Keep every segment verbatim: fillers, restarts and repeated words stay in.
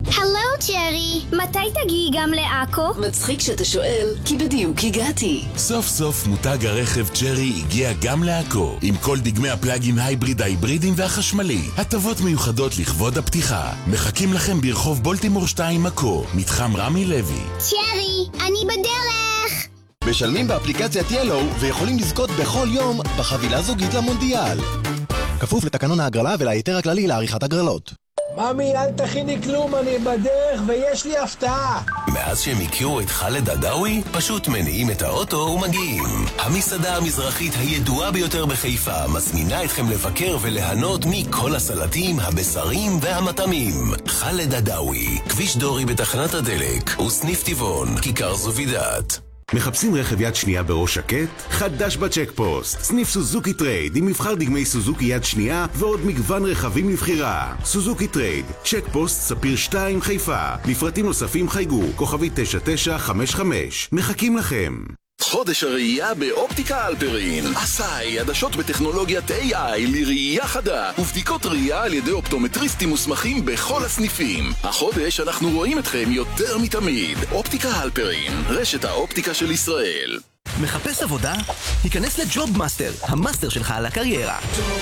הלו ג'רי, מתי תגיעי גם לעכו? מצחיק שאתה שואל, כי בדיוק הגעתי. סוף סוף מותג הרכב ג'רי הגיע גם לעכו, עם כל דגמי הפלאגין הייבריד ההיברידים והחשמלי. הטבות מיוחדות לכבוד הפתיחה. מחכים לכם ברחוב בולטימור שתיים עכו, מתחם רמי לוי. ג'רי, אני בדרך! משלמים באפליקציית ילו ויכולים לזכות בכל יום בחבילה זוגית למונדיאל. כפוף לתקנון ההגרלה ולהיתר הכללי לעריכת הגרלות. ממי, אל תכיני כלום, אני בדרך ויש לי הפתעה. מאז שהם הכירו את חאלד עדאווי, פשוט מניעים את האוטו ומגיעים. המסעדה המזרחית הידועה ביותר בחיפה מזמינה אתכם לבקר וליהנות מכל הסלטים, הבשרים והמטעמים. חאלד עדאווי, כביש דורי בתחנת הדלק, וסניף טבעון, כיכר זובידאת. מחפשים רכב יד שנייה בראש שקט? חדש בצ'קפוסט. סניף סוזוקי טרייד עם מבחר דגמי סוזוקי יד שנייה ועוד מגוון רכבים לבחירה. סוזוקי טרייד, צ'קפוסט ספיר שתיים חיפה. לפרטים נוספים חייגו, כוכבי תשע תשע חמש חמש. מחכים לכם. חודש הראייה באופטיקה אלפרין. עשאי, עדשות בטכנולוגיית איי איי לראייה חדה ובדיקות ראייה על ידי אופטומטריסטים מוסמכים בכל הסניפים. החודש אנחנו רואים אתכם יותר מתמיד. אופטיקה אלפרין, רשת האופטיקה של ישראל. מחפש עבודה? היכנס לג'וב מאסטר, המאסטר שלך על הקריירה.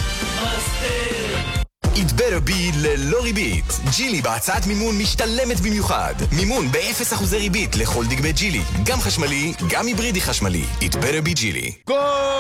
It better be ללא ריבית. ג'ילי בהצעת מימון משתלמת במיוחד. מימון ב-אפס אחוזי ריבית לכל דגמי ג'ילי. גם חשמלי, גם היברידי חשמלי. It better be ג'ילי. גול!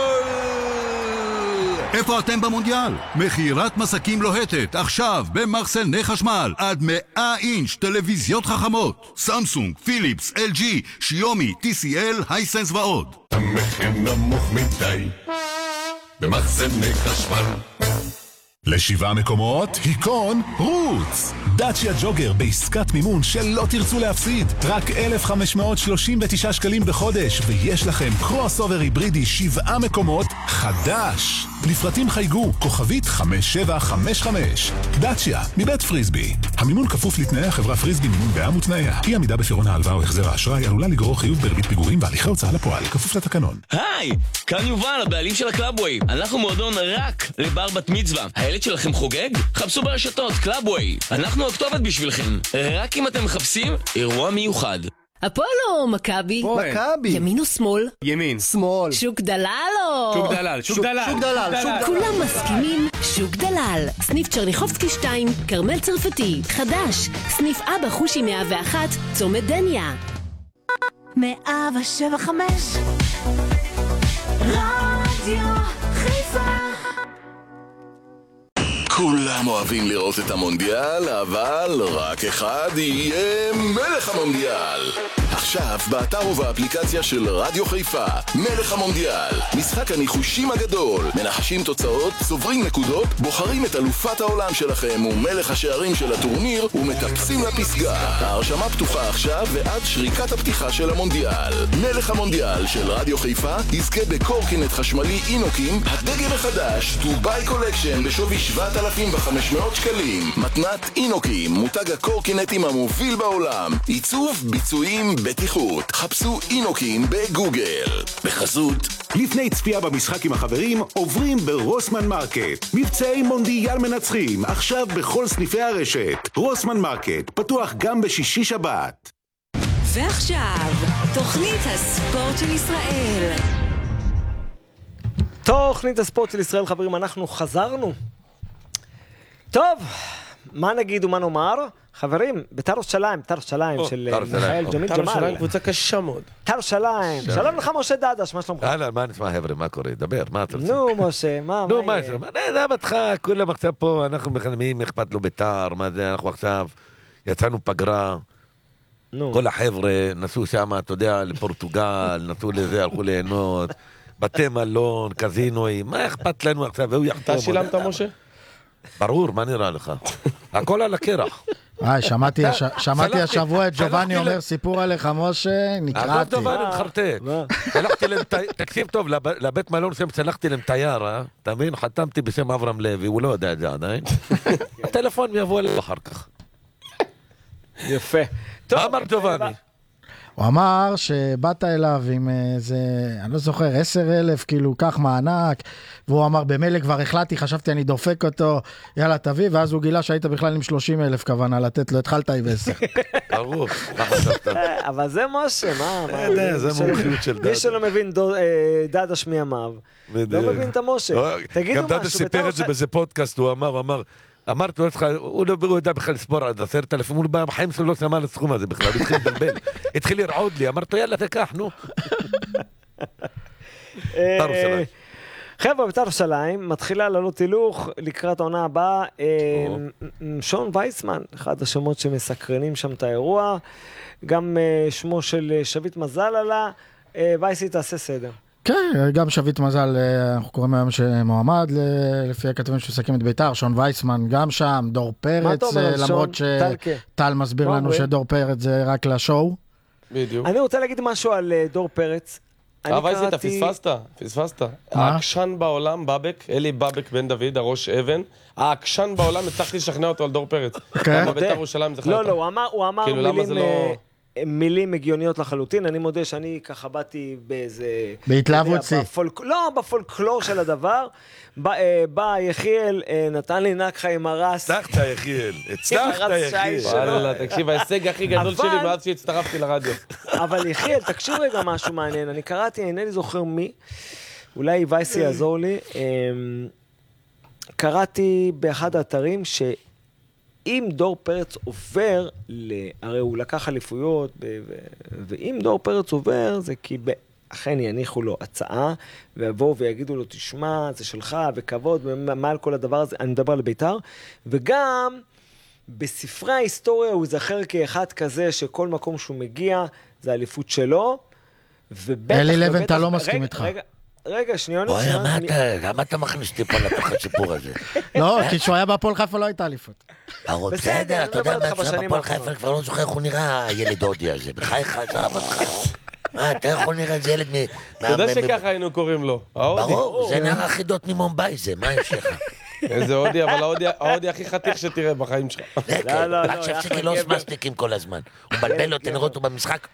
איפה אתם במונדיאל? מכירת מסקים לוהטת, עכשיו במחסני חשמל. עד מאה אינץ' טלוויזיות חכמות. סמסונג, פיליפס, אל ג'י, שיומי, טי סי אל, הייסנס ועוד. המחיר נמוך מדי במחסני חשמל. לשבעה מקומות, היקון רוץ. דאצ'יה ג'וגר בעסקת מימון שלא תרצו להפסיד. רק אלף חמש מאות שלושים ותשעה שקלים בחודש, ויש לכם קרוס אובר היברידי שבעה מקומות חדש. לפרטים חייגו, כוכבית חמש שבע חמש חמש. דאצ'יה, מבית פריסבי. המימון כפוף לתנאי החברה פריסבי מימון בע"מ ותנאיה. אי עמידה בפירעון ההלוואה או החזר האשראי עלולה לגרור חיוב בריבית פיגורים והליכי הוצאה לפועל, כפוף לתקנון. היי, כאן יובל, הבעלים של הקלאבווי. אנחנו מועדון רק לבר בת מצווה. הילד שלכם חוגג? חפשו ברשתות קלאבווי. אנחנו הכתובת בשבילכם. רק אם אתם מחפשים אירוע מיוחד. אפולו, מכבי. מכבי. ימין או שמאל? ימין. שמאל. שוק דלל או? שוק דלל. שוק דלל. שוק דלל. כולם מסכימים, שוק דלל. סניף צ'רניחובסקי שתיים, קרמל צרפתי. חדש. סניף אבא חושי מאה ואחת, צומת דניה. מאה שבע חמש רדיו חיפה. כולם אוהבים לראות את המונדיאל, אבל רק אחד יהיה מלך המונדיאל. עכשיו, באתר ובאפליקציה של רדיו חיפה, מלך המונדיאל. משחק הניחושים הגדול. מנחשים תוצאות, צוברים נקודות, בוחרים את אלופת העולם שלכם ומלך השערים של הטורניר ומטפסים לפסגה. ההרשמה פתוחה עכשיו ועד שריקת הפתיחה של המונדיאל. מלך המונדיאל של רדיו חיפה יזכה בקורקינט חשמלי אינוקים, הדגל החדש, דוביי קולקשן בשווי שבעת אלפים וחמש מאות שקלים. מתנת אינוקים, מותג הקורקינטים המוביל בעולם. עיצוב, ביצועים, בטיחות. חפשו אינוקים בגוגל. בחסות. לפני צפייה במשחק עם החברים, עוברים ברוסמן מרקט. מבצעי מונדיאל מנצחים, עכשיו בכל סניפי הרשת. רוסמן מרקט, פתוח גם בשישי שבת. ועכשיו, תוכנית הספורט של ישראל. תוכנית הספורט של ישראל, חברים, אנחנו חזרנו. טוב, מה נגיד ומה נאמר? חברים, בית"ר ירושלים, בית"ר ירושלים של מיכאל ג'מיל ג'מאל. בית"ר ירושלים קבוצה קשה מאוד. בית"ר ירושלים. שלום לך משה דדש, מה שלומך? אהלן, מה נשמע חבר'ה, מה קורה? דבר, מה אתה רוצה? נו משה, מה? נו, מה זה? זה בתך, כולם עכשיו פה, אנחנו מי אכפת לו בית"ר, מה זה, אנחנו עכשיו יצאנו פגרה. כל החבר'ה נסעו שם, אתה יודע, לפורטוגל, נסעו לזה, הלכו ליהנות, בתי מלון, קזינואים, מה אכפת לנו עכשיו? אתה שילמת משה? ברור, מה נראה לך? הכל על הקרח. היי, שמעתי השבוע את ג'ובאני אומר סיפור עליך, משה, נקראתי. הכל טוב, אני מחרטט. שלחתי להם, תקשיב טוב, לבית מלון שם שלחתי להם תייר, אתה מבין? חתמתי בשם אברהם לוי, הוא לא יודע את זה עדיין. הטלפון יבוא אליו אחר כך. יפה. מה אמר ג'ובאני? הוא אמר שבאת אליו עם איזה, אני לא זוכר, עשר אלף, כאילו, כך מענק, והוא אמר, במילא כבר החלטתי, חשבתי, אני דופק אותו, יאללה, תביא, ואז הוא גילה שהיית בכלל עם שלושים אלף כוונה לתת לו, התחלת עם עשר. ברור, מה חשבת? אבל זה משה, מה? זה מומחיות של דדה. מי שלא מבין דדה שמי ימיו, לא מבין את המשה. גם דדה סיפר את זה באיזה פודקאסט, הוא אמר, הוא אמר, אמרתי לו, הוא לא יודע בכלל לספור עד עשרת אלפים, הוא בחיים שלו לא שמע על הסכום הזה בכלל, הוא התחיל לדלבל, התחיל לרעוד לי, אמרתי לו, יאללה, תקח, נו. חבר'ה, בית"ר ירושלים, מתחילה לעלות הילוך לקראת העונה הבאה, שון וייסמן, אחד השמות שמסקרנים שם את האירוע, גם שמו של שביט מזל עלה, וייסי תעשה סדר. כן, גם שביט מזל, אנחנו קוראים היום שמועמד, לפי הכתבים שמסכים את בית"ר, שון וייסמן גם שם, דור פרץ, למרות שטל מסביר לנו שדור פרץ זה רק לשואו. בדיוק. אני רוצה להגיד משהו על דור פרץ. אבל איזה, אתה פספסת, פספסת. העקשן בעולם, בבק, אלי בבק בן דוד, הראש אבן, העקשן בעולם, הצלחתי לשכנע אותו על דור פרץ. כן. בבית"ר ירושלים זה חלטה. לא, לא, הוא אמר מילים הגיוניות לחלוטין, אני מודה שאני ככה באתי באיזה... בהתלהבות שיא. לא, בפולקלור של הדבר, בא יחיאל, נתן לי נקחה עם הרס. הצלחת יחיאל, הצלחת יחיאל. וואלה, תקשיב, ההישג הכי גדול שלי מאז שהצטרפתי לרדיו. אבל יחיאל, תקשיב רגע משהו מעניין, אני קראתי, אינני זוכר מי, אולי וייסי יעזור לי, קראתי באחד האתרים ש... אם דור פרץ עובר, הרי הוא לקח אליפויות, ואם דור פרץ עובר, זה כי אכן יניחו לו הצעה, ויבואו ויגידו לו, תשמע, זה שלך, וכבוד, ומעל כל הדבר הזה, אני מדבר לבית"ר, וגם בספרי ההיסטוריה הוא זכר כאחד כזה, שכל מקום שהוא מגיע, זה האליפות שלו, ובטח... אלי לבן, אתה לא מסכים איתך. רגע, שניוני, בואי, למה אתה מכניס אותי פה לתוך הסיפור הזה? לא, כי כשהוא היה בהפועל חיפה לא הייתה אליפות. בסדר, אתה יודע מה אצלך בהפועל חיפה, אני כבר לא זוכר איך הוא נראה הילד הודי הזה. בחייך, עזב אותך. מה, אתה יכול נראה את זה ילד מ... אתה יודע שככה היינו קוראים לו, ההודי. ברור, זה נער החידות ממומביי זה, מה יש לך? איזה הודי, אבל ההודי הכי חתיך שתראה בחיים שלך. לא, לא, רק שפסיקי לא סמסטיקים כל הזמן. הוא מבלבל לו, תנראה אותו במשחק.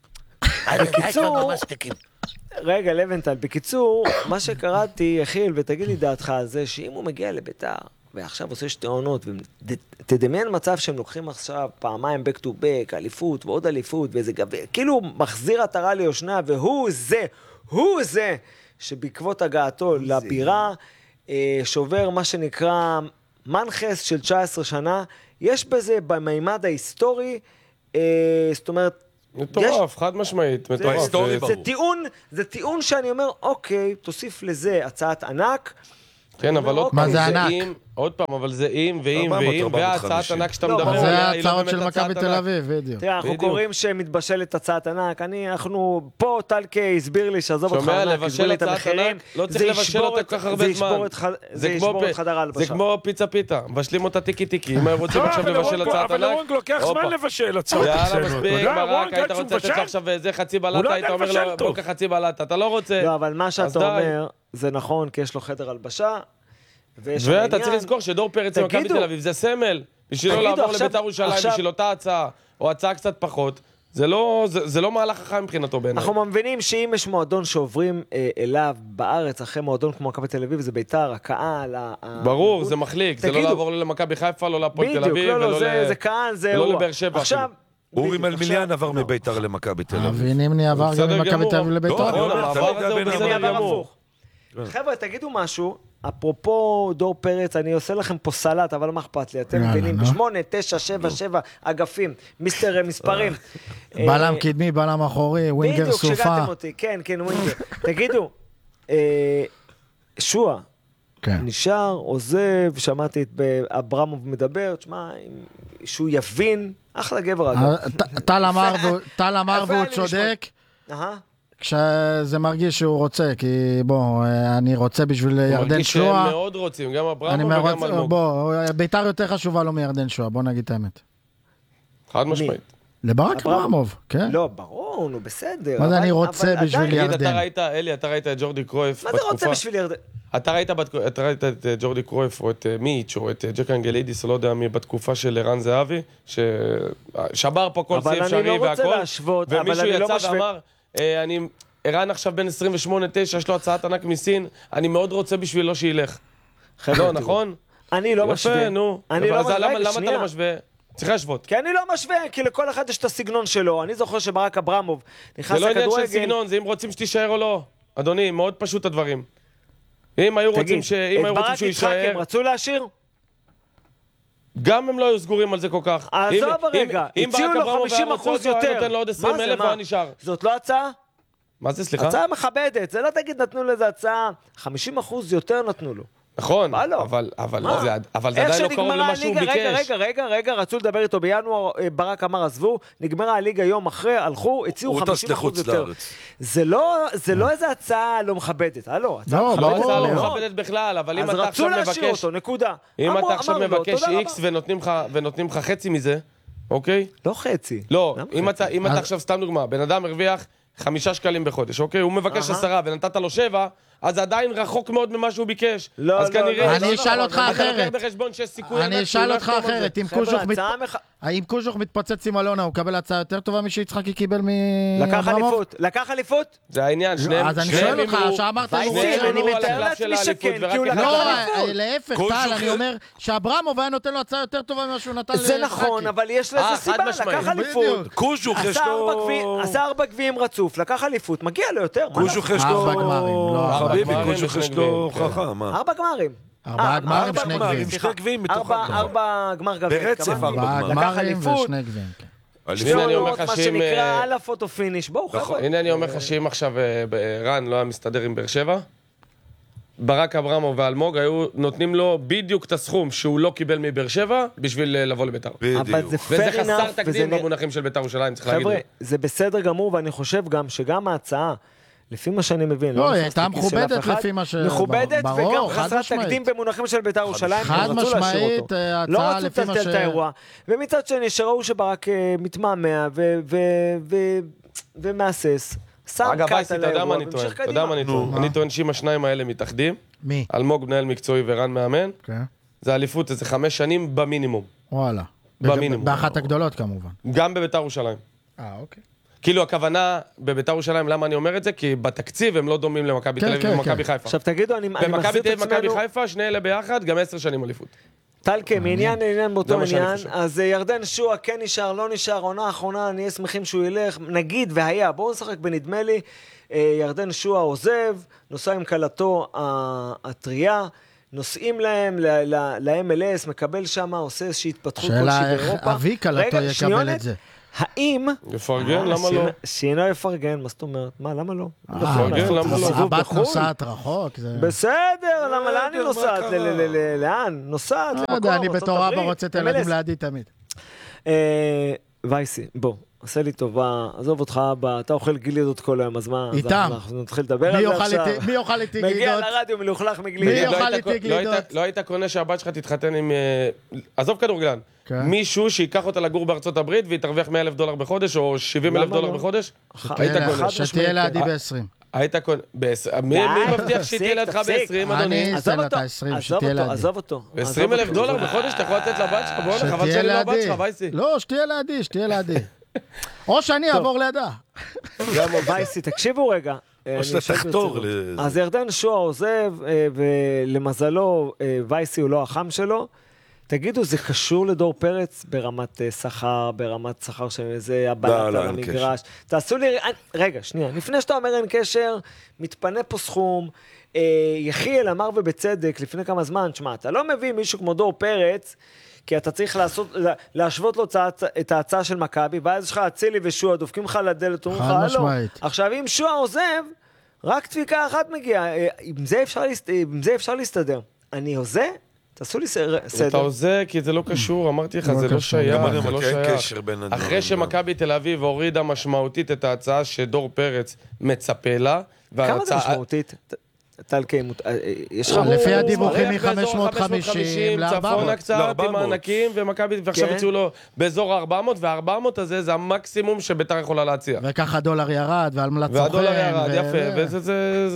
בקיצור, רגע, לבנטל, בקיצור, מה שקראתי, יחיל, ותגיד לי דעתך על זה, שאם הוא מגיע לבית"ר, ועכשיו עושה שתי עונות, ותדמיין מצב שהם לוקחים עכשיו פעמיים back to back, אליפות ועוד אליפות, וזה גבי, כאילו מחזיר עטרה ליושנה, והוא זה, הוא זה, שבעקבות הגעתו לבירה, שובר מה שנקרא מנחס של תשע עשרה שנה, יש בזה במימד ההיסטורי, זאת אומרת, מטורף, חד משמעית, מטורף. זה טיעון, זה טיעון שאני אומר, אוקיי, תוסיף לזה הצעת ענק. כן, אבל עוד פעם, זה ענק. עוד פעם, אבל זה אם ואם ואם, והצעת ענק שאתה מדבר. זה ההצעות של מכבי תל אביב, בדיוק. תראה, אנחנו קוראים שמתבשלת הצעת ענק, אנחנו, פה טלקי הסביר לי שעזוב אותך ענק, לבשל הצעת ענק, לא צריך לבשל אותה כל כך הרבה זמן. זה ישבור את חדר ההלבשה. זה כמו פיצה פיתה, מבשלים אותה טיקי טיקי, אם הם רוצים עכשיו לבשל הצעת ענק. אבל לרונג לוקח זמן לבשל הצעות. יאללה, מספיק, מרק, היית רוצה לתת עכשיו איזה חצי בלטה, היית אומר לו, בוא קח חצי בלטה, אתה לא רוצה. לא, אבל מה שאתה אומר, זה נכון, כי יש לו חדר הלבשה, ואתה צריך לזכור שדור פרץ במכבי תל אביב זה סמל, בשביל לא לעבור לבית"ר ירושלים, בשביל אותה הצעה, או הצעה קצת פחות, זה לא מהלך חכם מבחינתו בעיניי. אנחנו מבינים שאם יש מועדון שעוברים אליו בארץ, אחרי מועדון כמו מכבי תל אביב, זה בית"ר, הקהל, ברור, זה מחליק, זה לא לעבור למכבי חיפה, לא להפועל תל אביב, ולא לבאר שבע. עכשיו, אורי מלמיליאן עבר מבית"ר למכבי תל אביב. ונימני עבר גם ממכבי תל אביב לבית"ר. חבר'ה, תגידו משהו, אפרופו דור פרץ, אני עושה לכם פה סלט, אבל מה אכפת לי? אתם מבינים, בשמונה, תשע, שבע, שבע אגפים, מיסטר מספרים. בלם קדמי, בלם אחורי, ווינגר סופה. בדיוק, שגעתם אותי, כן, כן, ווינגר. תגידו, שועה, נשאר, עוזב, שמעתי את אברמוב מדבר, תשמע, שהוא יבין, אחלה גבר אגב. טל אמר והוא צודק. אהה. כשזה מרגיש שהוא רוצה, כי בוא, אני רוצה בשביל ירדן שועה. הוא מרגיש שהם מאוד רוצים, גם אברהם וגם אלמוג. בוא, בית"ר יותר חשובה לו מירדן שועה, בוא נגיד את האמת. חד משמעית. לברק אברמוב, כן. לא, ברור, נו, בסדר. מה זה אני רוצה בשביל ירדן? אתה ראית, אלי, אתה ראית את ג'ורדי קרויף בתקופה... מה זה רוצה בשביל ירדן? אתה ראית, אתה ראית את ג'ורדי קרויף, או את מיץ', או את ג'ק אנגלידיס, או לא יודע מי, בתקופה של ערן זהבי, ששבר פה כל סעיף שרי והכל. אבל אני לא רוצה להשוות, אבל אני לא משווה. ומישהו יצא ואמר, אני... ערן עכשיו בין עשרים ושמונה תשע, יש לו הצעת ענק מסין, אני מאוד רוצה בשבילו שילך. לא, נכון? אני לא משווה. יפה, נו. למה אתה לא משווה? צריך להשוות. כי אני לא משווה, כי לכל אחד יש את הסגנון שלו. אני זוכר שברק אברמוב נכנס לכדורגל... זה לא לכדורגל... עניין של סגנון, זה אם רוצים שתישאר או לא. אדוני, מאוד פשוט הדברים. אם היו רוצים ש... אם היו רוצים שהוא יישאר... את ברק יצחק הם רצו להשאיר? גם הם לא היו סגורים על זה כל כך. עזוב הרגע, הציעו לו חמישים אחוז יותר. נותן לו עוד עשרים אלף והוא נשאר. זאת לא הצעה? מה זה, סליחה? הצעה מכבדת, זה לא תגיד נתנו לזה הצעה, חמישים אחוז יותר נתנו לו. נכון, אבל, אבל, זה, אבל זה עדיין לא קרוב למה שהוא ביקש. רגע, רגע, רגע, רגע, רצו לדבר איתו בינואר, ברק אמר עזבו, נגמרה הליגה יום אחרי, הלכו, הציעו חמישים אחוז יותר. זה לא, זה לא איזה הצעה לא מכבדת, הלו, הצעה לא, מכבדת, הצעה לא מכבדת בכלל, אבל אם אתה עכשיו מבקש, אז רצו להשאיר אותו, נקודה. אם אתה עכשיו מבקש איקס ונותנים לך חצי מזה, אוקיי? לא חצי. לא, אם אתה עכשיו סתם דוגמה, בן אדם הרוויח חמישה שקלים בחודש, אוקיי? הוא מבקש עשרה ונתת לו שבע, אז עדיין רחוק מאוד ממה שהוא ביקש. לא, אז כנראה... לא, אני אשאל אותך אחרת. אתה לוקח בחשבון שיש סיכוי... אני אשאל אותך אחרת. אם קוז'וך מתפוצץ עם אלונה, הוא מקבל הצעה יותר טובה משיצחקי קיבל מאברמוב? לקח אליפות. לקח אליפות? זה העניין, שניהם... אז אני שואל אותך, שאמרת... אני מתאר לעצמי שכן, כי הוא לקח אליפות. להפך, טל, אני אומר שאברמוב היה נותן לו הצעה יותר טובה ממה שהוא נתן לצחקי. זה נכון, אבל יש לזה סיבה, לקח אליפות. קוז'וך יש לו... עשה ארבע גביעים רצוף, לקח אליפות, מגיע לו יותר. קוז'וך יש לו... חביבי, קוז'וך יש לו חכם. ארבע גמרים. ארבעה גמרים, שני גביעים. שני גביעים מתוך ארבע גמר גביע. ברצף ארבע גמרים ושני גביעים. הנה אני אומר לך מה שאם... שנקרא על הפוטו פיניש. בואו חבר'ה. הנה אני אומר לך שאם עכשיו רן לא היה מסתדר עם באר שבע, ברק אברמוב ואלמוג היו נותנים לו בדיוק את הסכום שהוא לא קיבל מבאר שבע בשביל לבוא לביתר. אבל זה וזה fair חסר enough, תקדים במונחים של ביתר ירושלים, צריך להגיד. חבר'ה, זה בסדר גמור, ואני חושב גם שגם ההצעה, לפי מה שאני מבין, לא, היא הייתה מכובדת לפי מה ש... מכובדת וגם חסרת תקדים במונחים של ביתר ירושלים, חד משמעית, ההצעה לפי מה ש... לא רצו לטלטל את האירוע. ומצד שני, שראו שברק מתמהמה ומאסס. אגב, וייסי, אתה יודע מה אני טוען? אתה יודע מה אני טוען? אני טוען שאם השניים האלה מתאחדים, מי? אלמוג מנהל מקצועי ורן מאמן, זה אליפות איזה חמש שנים במינימום. וואלה. במינימום. באחת הגדולות כמובן. גם בביתר ירושלים. אה, אוקיי. כאילו הכוונה בביתר ירושלים, למה אני אומר את זה? כי בתקציב הם לא דומים למכבי תל אביב ומכבי חיפה. עכשיו תגידו, אני מחזיר את במכבי תל אביב עצמנו... ומכבי חיפה, שני אלה ביחד, גם עשר שנים אליפות. טלקה, מעניין לעניין באותו עניין, אז ירדן שועה כן נשאר, לא נשאר, עונה האחרונה, נהיה שמחים שהוא ילך, נגיד והיה, בואו נשחק בנדמה לי, ירדן שועה עוזב, נוסע עם קלתו הטריה, נוסעים להם ל-אם אל אס, מקבל שם, עושה איזושהי התפתחות כלשהי באירופה. שאלה איך אבי קלתו יקבל את זה. האם... יפרגן, למה לא? שינו יפרגן, מה זאת אומרת? מה, למה לא? יפרגן, למה לא? הבת נוסעת רחוק. בסדר, למה, לאן היא נוסעת? לאן? נוסעת למקום. לא יודע, אני בתור אבא רוצה את הילדים לידי תמיד. וייסי, בוא, עושה לי טובה, עזוב אותך אבא, אתה אוכל גלידות כל היום, אז מה? איתם. אנחנו נתחיל לדבר על זה עכשיו. מי יאכל איתי גלידות? מגיע לרדיו מלוכלך מגלידות. מי יאכל איתי גלידות? לא היית קונה שהבת שלך תתחתן עם... עזוב כדורגלן. מישהו שיקח אותה לגור בארצות הברית והיא תרוויח מאה אלף דולר בחודש או שבעים אלף דולר בחודש? שתהיה לידי ב-עשרים. היית קונה... מי מבטיח שתהיה לידך ב-עשרים, אדוני? אני אתן לה את ה-עשרים, שתהיה לידי. עזוב אותו. עשרים אלף דולר בחודש אתה יכול לתת לבת שלך? בואו נחבל שאני לא הבת שלך, וייסי. לא, שתהיה לידי, שתהיה לידי. או שאני אעבור לידה. גם וייסי, תקשיבו רגע. או שאתה תחתור. אז ירדן שועה עוזב, ולמזלו וייסי הוא לא החם שלו. תגידו, זה קשור לדור פרץ ברמת שכר, ברמת שכר שזה הבנת על המגרש? תעשו לי... רגע, שנייה. לפני שאתה אומר אין קשר, מתפנה פה סכום. יחיאל אמר ובצדק לפני כמה זמן, שמה, אתה לא מביא מישהו כמו דור פרץ, כי אתה צריך לעשות, להשוות לו את ההצעה של מכבי, ואז יש לך אצילי ושועה, דופקים לך לדלת, אומרים לך, לא. עכשיו, אם שועה עוזב, רק דפיקה אחת מגיעה. עם זה אפשר, עם זה אפשר להסתדר. אני עוזה? תעשו לי סדר. אתה עוזה, כי זה לא קשור, אמרתי לך, זה לא שייך, זה לא שייך. אחרי שמכבי תל אביב הורידה משמעותית את ההצעה שדור פרץ מצפה לה, כמה זה משמעותית? טלקי, יש לך... לפי הדיווחים מ-חמש מאות וחמישים ל-ארבע מאות. צפונה קצת עם הענקים, ומכבי, ועכשיו יצאו לו באזור ה-ארבע מאות, וה-ארבע מאות הזה זה המקסימום שביתר יכולה להציע. וככה הדולר ירד, ועמלת סוכן. והדולר ירד, יפה, וזה...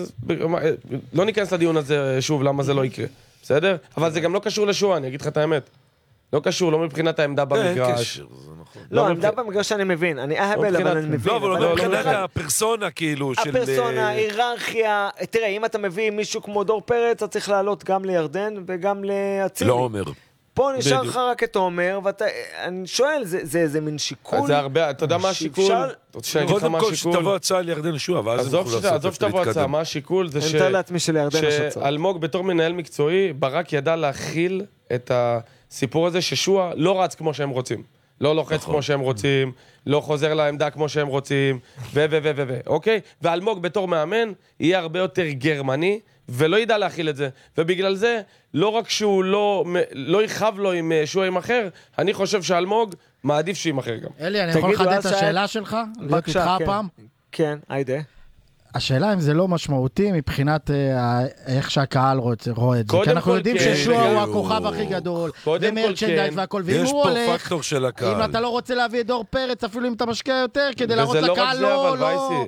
לא ניכנס לדיון הזה שוב, למה זה לא יקרה, בסדר? אבל זה גם לא קשור לשואה, אני אגיד לך את האמת. לא קשור, לא מבחינת העמדה במגרש. לא, העמדה במגרש שאני מבין, אני אהבל, אבל אני מבין. לא, אבל לא מבחינת הפרסונה, כאילו, של... הפרסונה, היררכיה, תראה, אם אתה מביא מישהו כמו דור פרץ, אתה צריך לעלות גם לירדן וגם להצילי. לא אומר. פה נשאר לך רק את עומר, ואני שואל, זה איזה מין שיקול? זה הרבה, אתה יודע מה השיקול? קודם כל שתבוא הצעה לירדן שועה, ואז הם יכולו עזוב שתבוא הצעה, מה השיקול? זה אני מתאר לעצמי שלירדן יש הצעה. שאלמוג בתור מנהל מקצועי, ברק ידע להכיל את הסיפור הזה ששועה לא רץ כמו שהם רוצים. לא לוחץ כמו שהם רוצים, לא חוזר לעמדה כמו שהם רוצים, ו ו ו ו ו אוקיי? ואלמוג בתור מאמן יהיה הרבה יותר גרמני, ולא ידע להכיל את זה. ובגלל זה, לא רק שהוא לא, לא יחב לו עם שועה עם אחר, אני חושב שאלמוג מעדיף שעם אחר גם. אלי, אני יכול לחדד את השאלה שלך? להיות איתך הפעם? כן, היידה. השאלה אם זה לא משמעותי מבחינת איך שהקהל רואה את זה. כי אנחנו יודעים ששועה הוא הכוכב הכי גדול, ומרצ'נדייז והכל, ואם הוא הולך, אם אתה לא רוצה להביא את דור פרץ, אפילו אם אתה משקיע יותר, כדי להראות לקהל, לא, לא.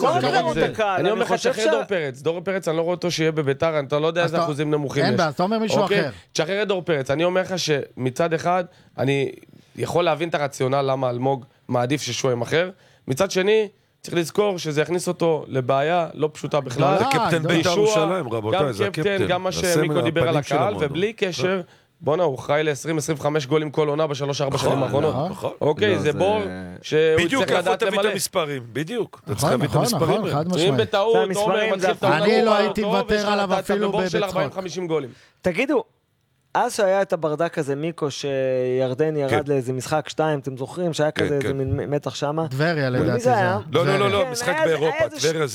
אני אומר לך, תשחרר דור פרץ. דור פרץ, אני לא רואה אותו שיהיה בביתר, אתה לא יודע איזה אחוזים נמוכים יש. אין בעיה, אתה אומר מישהו אחר. תשחרר את דור פרץ. אני אומר לך שמצד אחד, אני יכול להבין את הרציונל למה אלמוג מעדיף ששועה עם אחר. מצד שני, צריך לזכור שזה יכניס אותו לבעיה לא פשוטה בכלל. זה קפטן בית"ר ירושלים, רבותיי, זה הקפטן. גם מה שמיקו דיבר על הקהל, ובלי קשר, בוא'נה, הוא חי ל-עשרים עשרים וחמש גולים כל עונה בשלוש ארבע שנים האחרונות. אוקיי, זה בור שהוא צריך לדעת למלא. בדיוק, איפה תביא את המספרים? בדיוק. אתה צריך להביא את המספרים. אם בטעות, עומר מתחיל את העונה, אני לא הייתי מוותר עליו אפילו בבור של ארבעים חמישים גולים. תגידו, אז שהיה את הברדק הזה, מיקו, שירדן ירד לאיזה משחק שתיים, אתם זוכרים שהיה כזה איזה מין מתח שמה? דבריה לדעתי זה. לא, לא, לא, לא, משחק באירופה, דבריה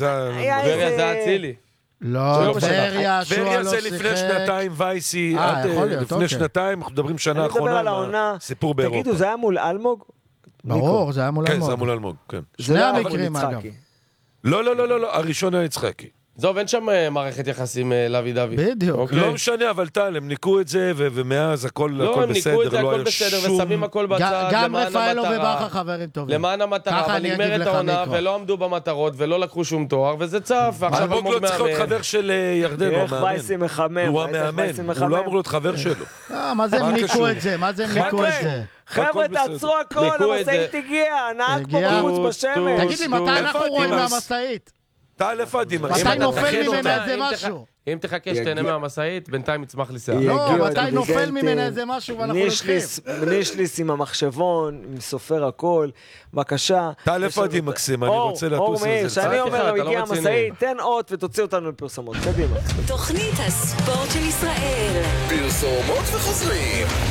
זה אצילי. לא, דבריה, שועה לא שיחק. דבריה זה לפני שנתיים, וייסי, לפני שנתיים, אנחנו מדברים שנה האחרונה, סיפור באירופה. תגידו, זה היה מול אלמוג? ברור, זה היה מול אלמוג. כן, זה היה מול אלמוג, כן. שני המקרים, אגב. לא, לא, לא, לא, הראשון היה יצחקי. זהו, אין שם מערכת יחסים לוי דוד. בדיוק. לא משנה, אבל טל, הם ניקו את זה, ומאז הכל בסדר. לא, הם ניקו את זה, הכל בסדר, ושמים הכל בצד, גם רפאלו ובאחה חברים טובים. למען המטרה, אבל נגמרת העונה, ולא עמדו במטרות, ולא לקחו שום תואר, וזה צף, ועכשיו אלמוג מאמן. אלמוג לא צריך להיות חבר של ירדן, הוא המאמן. וייסי מחמם. הוא המאמן, הוא לא אמור להיות חבר שלו. מה זה הם ניקו את זה? מה זה הם ניקו את זה? חבר'ה, תעצרו הכל, המשאית הגיע, נהג פה בחוץ בשמש. תגיד לי, מתי אנחנו רואים מהמשאית? טל לפעדים. מתי נופל ממנה איזה משהו? אם תחכה שתהנה מהמשאית, בינתיים יצמח לי שיער. לא, מתי נופל ממנה איזה משהו ואנחנו הולכים. נישליס עם המחשבון, עם סופר הכל, בבקשה. טל לפעדים מקסים, אני רוצה לטוס לזה. אור מאיר, שאני אומר לו, הגיע המשאית, תן אות ותוציא אותנו לפרסומות. קדימה. תוכנית הספורט של ישראל. פרסומות וחוזרים.